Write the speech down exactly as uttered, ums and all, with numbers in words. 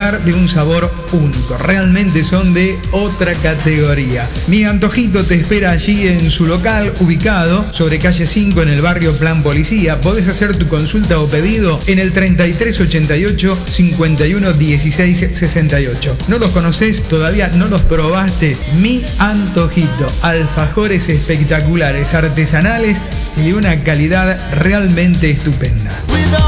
disfrutar de un sabor único. Realmente son de otra categoría. Mi Antojito te espera allí en su local, ubicado sobre calle cinco en el barrio Plan Policía. Podés hacer tu consulta o pedido en el treinta y tres ochenta y ocho cincuenta y uno dieciséis sesenta y ocho. ¿No los conocés? ¿Todavía no los probaste? Mi Antojito. Alfajores espectaculares, artesanales y de una calidad realmente estupenda.